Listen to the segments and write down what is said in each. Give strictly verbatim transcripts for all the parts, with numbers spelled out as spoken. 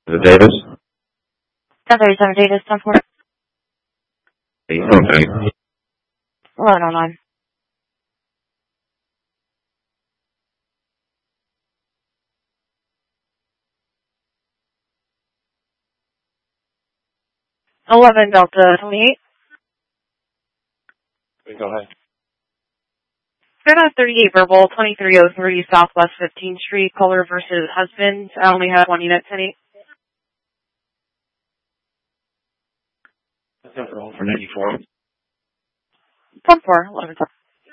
The Davis? ten thirty-seven Davis, ten four. Okay. eleven oh nine. eleven Delta twenty-eight. Go ahead. Fairmont thirty-eight verbal, twenty-three oh three Southwest fifteenth Street, caller versus husband. I only have one unit, ten eight. That's not for all for ninety-four. ten four, eleven four.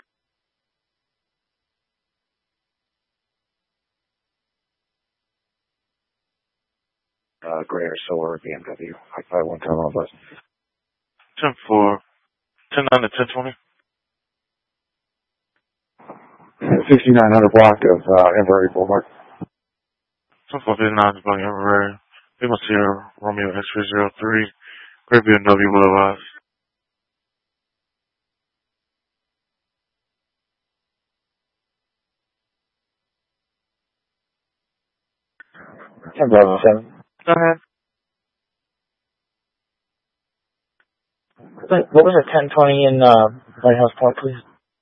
Uh, gray or silver B M W. I probably won't tell on the bus. ten four. ten nine to ten twenty. sixty-nine hundred block of uh, Inverary Boulevard. ten four fifty-nine to Bunny Inverary. Lima Sierra Romeo X-ray zero three. Gray B M W Boulevard. ten Bravo seven. Go ahead. What was it, ten twenty in uh, White House Park, please?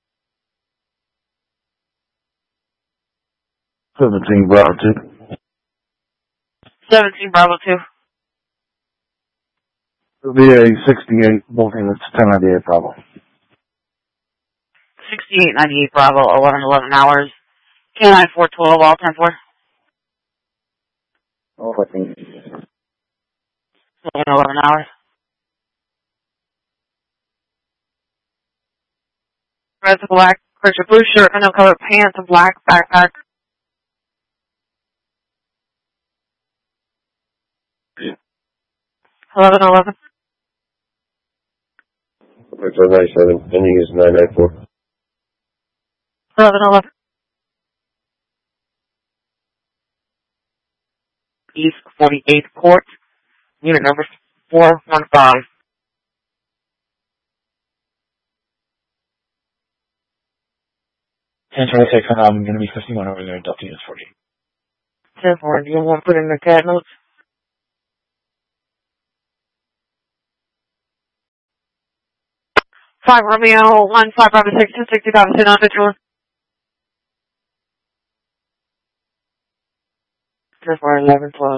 seventeen Bravo two. seventeen Bravo two. It'll be a sixty-eight bolting that's ten ninety-eight Bravo. sixty-eight ninety-eight Bravo, eleven eleven hours. K nine four twelve, all ten four. Oh, I think. eleven eleven hours. Red to black, Richard blue shirt, no color pants, and black backpack. eleven eleven. It's a ninety-seven, and you use nine nine four. eleven eleven. East forty-eighth Court, unit number four one five. ten twenty-six, I'm going to be fifty-one over there, Delta unit forty-eight. ten four, do you want to put in the cat notes? five Romeo, one five Bravo six, two sixty-five, sit on patrol. ten four, eleven twelve.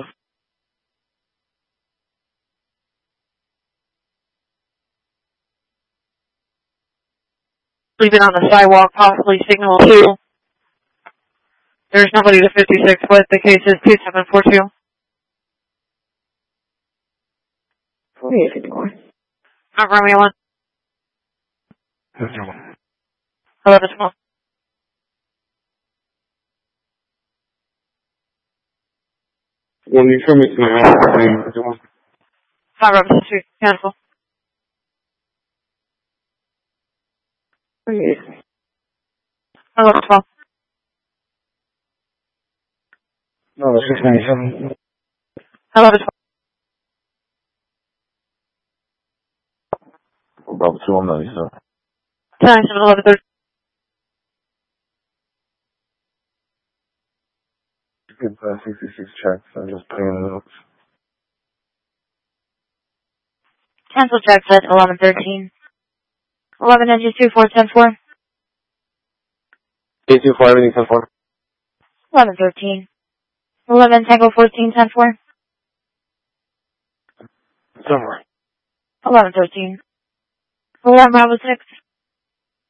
Leaving on the sidewalk, possibly signal two. There's nobody to fifty-six foot. The case is two seven four two. forty-eight fifty-one. five Romeo one. fifty-one. eleven twelve. When you come into my house, five Robinson Street, cancel. forty-eight. eleven twelve. No, six ninety-seven. eleven twelve. Bravo two, I'm ninety-seven. ten ninety-seven, eleven thirty. Good, uh, sixty-six checks, I'm just paying the notes. Cancel checks at eleven thirteen. eleven N G two four ten four. eight two four, everything ten four. eleven thirteen. eleven Tango fourteen ten four. ten four. eleven thirteen. eleven Bravo six.